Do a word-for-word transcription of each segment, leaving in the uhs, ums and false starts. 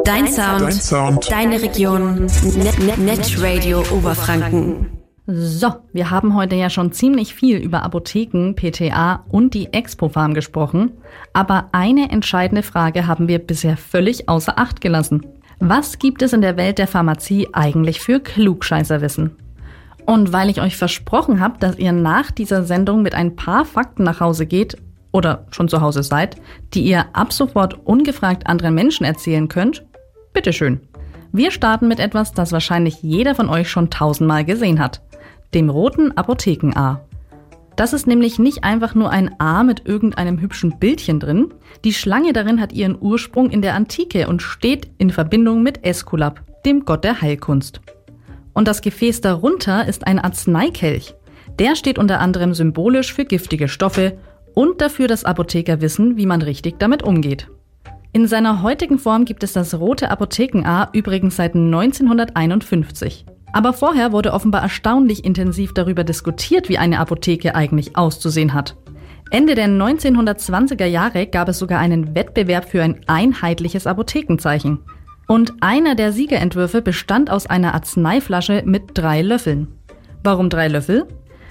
Dein Sound, Dein Sound. Deine Region, Net- Netradio Oberfranken. So, wir haben heute ja schon ziemlich viel über Apotheken, P T A und die Expo-Farm gesprochen. Aber eine entscheidende Frage haben wir bisher völlig außer Acht gelassen. Was gibt es in der Welt der Pharmazie eigentlich für Klugscheißerwissen? Und weil ich euch versprochen habe, dass ihr nach dieser Sendung mit ein paar Fakten nach Hause geht oder schon zu Hause seid, die ihr ab sofort ungefragt anderen Menschen erzählen könnt, bitteschön. Wir starten mit etwas, das wahrscheinlich jeder von euch schon tausendmal gesehen hat. Dem roten Apotheken-A. Das ist nämlich nicht einfach nur ein A mit irgendeinem hübschen Bildchen drin. Die Schlange darin hat ihren Ursprung in der Antike und steht in Verbindung mit Äskulap, dem Gott der Heilkunst. Und das Gefäß darunter ist ein Arzneikelch. Der steht unter anderem symbolisch für giftige Stoffe und dafür, dass Apotheker wissen, wie man richtig damit umgeht. In seiner heutigen Form gibt es das rote Apotheken-A übrigens seit neunzehnhunderteinundfünfzig. Aber vorher wurde offenbar erstaunlich intensiv darüber diskutiert, wie eine Apotheke eigentlich auszusehen hat. Ende der neunzehnhundertzwanziger Jahre gab es sogar einen Wettbewerb für ein einheitliches Apothekenzeichen. Und einer der Siegerentwürfe bestand aus einer Arzneiflasche mit drei Löffeln. Warum drei Löffel?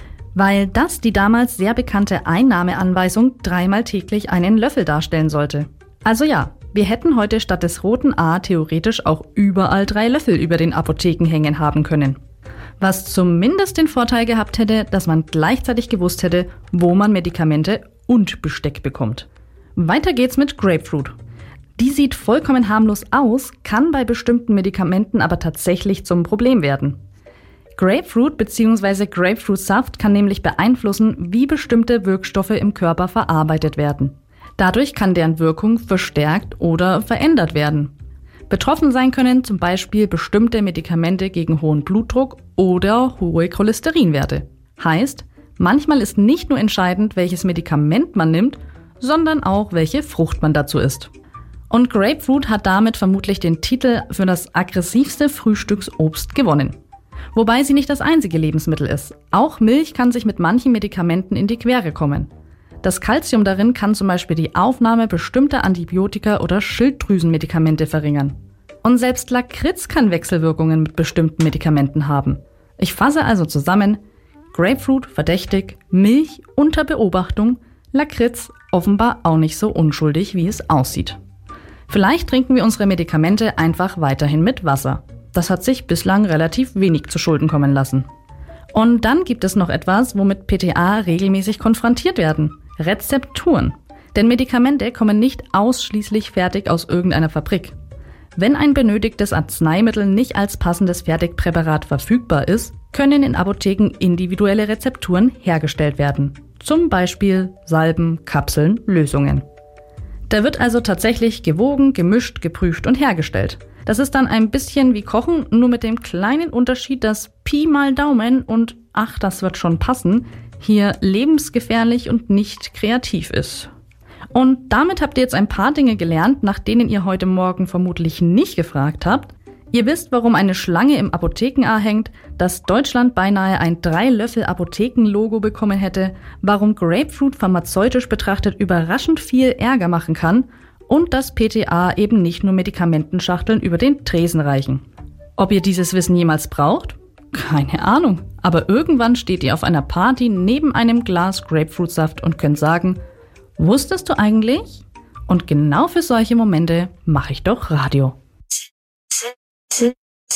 Weil das die damals sehr bekannte Einnahmeanweisung dreimal täglich einen Löffel darstellen sollte. Also ja, wir hätten heute statt des roten A theoretisch auch überall drei Löffel über den Apotheken hängen haben können. Was zumindest den Vorteil gehabt hätte, dass man gleichzeitig gewusst hätte, wo man Medikamente und Besteck bekommt. Weiter geht's mit Grapefruit. Die sieht vollkommen harmlos aus, kann bei bestimmten Medikamenten aber tatsächlich zum Problem werden. Grapefruit bzw. Grapefruitsaft kann nämlich beeinflussen, wie bestimmte Wirkstoffe im Körper verarbeitet werden. Dadurch kann deren Wirkung verstärkt oder verändert werden. Betroffen sein können zum Beispiel bestimmte Medikamente gegen hohen Blutdruck oder hohe Cholesterinwerte. Heißt, manchmal ist nicht nur entscheidend, welches Medikament man nimmt, sondern auch, welche Frucht man dazu isst. Und Grapefruit hat damit vermutlich den Titel für das aggressivste Frühstücksobst gewonnen. Wobei sie nicht das einzige Lebensmittel ist. Auch Milch kann sich mit manchen Medikamenten in die Quere kommen. Das Calcium darin kann zum Beispiel die Aufnahme bestimmter Antibiotika oder Schilddrüsenmedikamente verringern. Und selbst Lakritz kann Wechselwirkungen mit bestimmten Medikamenten haben. Ich fasse also zusammen: Grapefruit verdächtig, Milch unter Beobachtung, Lakritz offenbar auch nicht so unschuldig, wie es aussieht. Vielleicht trinken wir unsere Medikamente einfach weiterhin mit Wasser. Das hat sich bislang relativ wenig zu Schulden kommen lassen. Und dann gibt es noch etwas, womit P T A regelmäßig konfrontiert werden: Rezepturen. Denn Medikamente kommen nicht ausschließlich fertig aus irgendeiner Fabrik. Wenn ein benötigtes Arzneimittel nicht als passendes Fertigpräparat verfügbar ist, können in Apotheken individuelle Rezepturen hergestellt werden. Zum Beispiel Salben, Kapseln, Lösungen. Da wird also tatsächlich gewogen, gemischt, geprüft und hergestellt. Das ist dann ein bisschen wie Kochen, nur mit dem kleinen Unterschied, dass Pi mal Daumen und ach, das wird schon passen, hier lebensgefährlich und nicht kreativ ist. Und damit habt ihr jetzt ein paar Dinge gelernt, nach denen ihr heute Morgen vermutlich nicht gefragt habt. Ihr wisst, warum eine Schlange im Apotheken-A hängt, dass Deutschland beinahe ein drei-Löffel-Apotheken-Logo bekommen hätte, warum Grapefruit pharmazeutisch betrachtet überraschend viel Ärger machen kann und dass P T A eben nicht nur Medikamentenschachteln über den Tresen reichen. Ob ihr dieses Wissen jemals braucht? Keine Ahnung. Aber irgendwann steht ihr auf einer Party neben einem Glas Grapefruitsaft und könnt sagen: Wusstest du eigentlich? Und genau für solche Momente mache ich doch Radio.